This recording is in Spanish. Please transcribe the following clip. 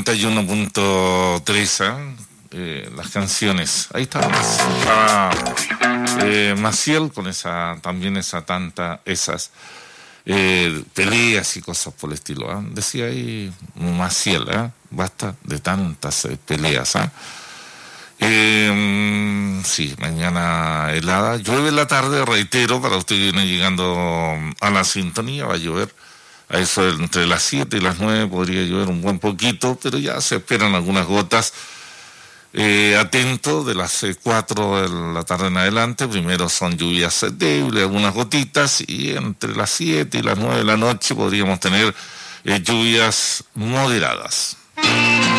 91.3, las canciones. Ahí está Maciel con esas peleas y cosas por el estilo. Decía ahí Maciel, basta de tantas peleas. Sí, mañana helada, llueve en la tarde, reitero, para usted que viene llegando a la sintonía, va a llover a eso entre las 7 y las 9, podría llover un buen poquito, pero ya se esperan algunas gotas. Atento de las 4 de la tarde en adelante, primero son lluvias débiles, algunas gotitas, y entre las 7 y las 9 de la noche podríamos tener lluvias moderadas.